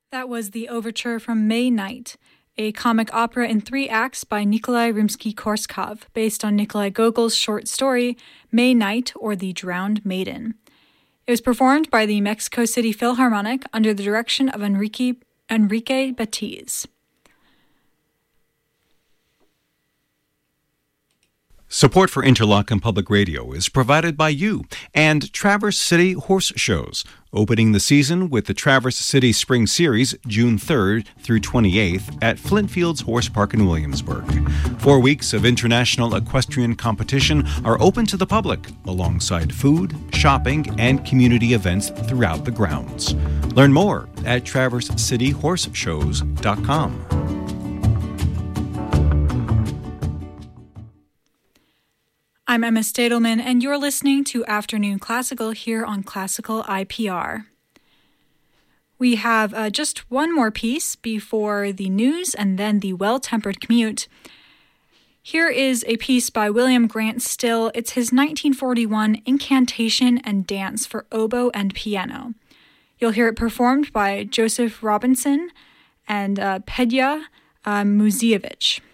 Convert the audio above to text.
That was the overture from May Night, a comic opera in 3 acts by Nikolai Rimsky-Korskov, based on Nikolai Gogol's short story, May Night, or The Drowned Maiden. It was performed by the Mexico City Philharmonic under the direction of Enrique Batiz. Support for Interlochen Public Radio is provided by you and Traverse City Horse Shows, opening the season with the Traverse City Spring Series June 3rd through 28th at Flintfields Horse Park in Williamsburg. 4 weeks of international equestrian competition are open to the public, alongside food, shopping, and community events throughout the grounds. Learn more at traversecityhorseshows.com. I'm Emma Stadelman, and you're listening to Afternoon Classical here on Classical IPR. We have just one more piece before the news and then the Well-Tempered Commute. Here is a piece by William Grant Still. It's his 1941 Incantation and Dance for Oboe and Piano. You'll hear it performed by Joseph Robinson and Pedja Muzievich.